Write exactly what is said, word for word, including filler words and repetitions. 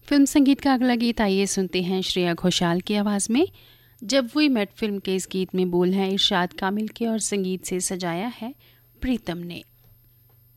Film संगीत का अगला गीत आइए सुनते हैं श्रेया घोषाल की आवाज़ में। जब वी मेट फिल्म के इस गीत में बोल हैं इरशाद कामिल के और संगीत से सजाया है प्रीतम ने।